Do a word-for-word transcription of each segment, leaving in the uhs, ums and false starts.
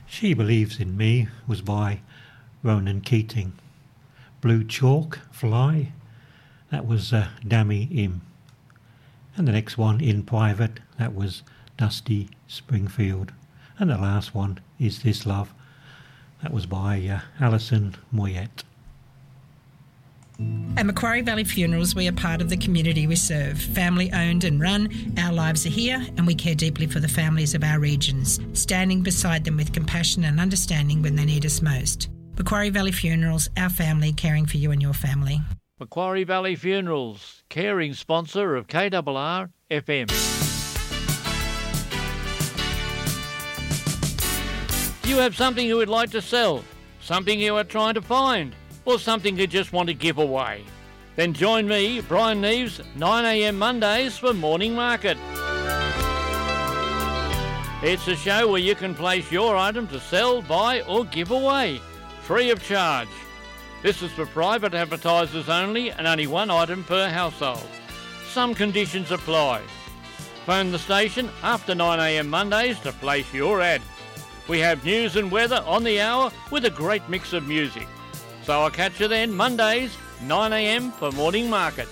She Believes in Me was by Ronan Keating. Blue Chalk, Fly, that was uh, Dammy Im. And the next one, In Private, that was Dusty Springfield. And the last one, Is This Love, that was by uh, Alison Moyet. At Macquarie Valley Funerals, we are part of the community we serve. Family owned and run, our lives are here and we care deeply for the families of our regions, standing beside them with compassion and understanding when they need us most. Macquarie Valley Funerals, our family caring for you and your family. Macquarie Valley Funerals, caring sponsor of K R R F M. Do you have something you would like to sell? Something you are trying to find? Or something you just want to give away? Then join me, Brian Neves, nine a m Mondays for Morning Market. It's a show where you can place your item to sell, buy or give away, free of charge. This is for private advertisers only and only one item per household. Some conditions apply. Phone the station after nine a m Mondays to place your ad. We have news and weather on the hour with a great mix of music. So I'll catch you then, Mondays, nine a m for Morning Market.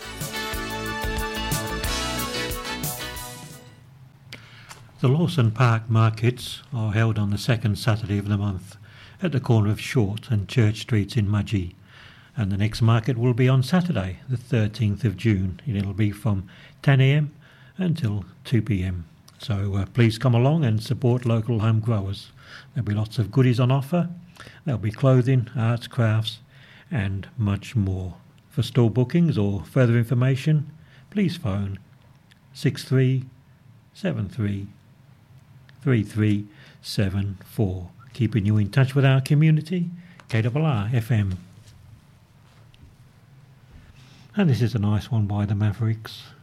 The Lawson Park markets are held on the second Saturday of the month at the corner of Short and Church Streets in Mudgee. And the next market will be on Saturday, the thirteenth of June. And it'll be from ten a m until two p m. So uh, please come along and support local home growers. There'll be lots of goodies on offer. There'll be clothing, arts, crafts, and much more. For store bookings or further information, please phone six three seven three three three seven four. Keeping you in touch with our community, K R R F M. And this is a nice one by the Mavericks.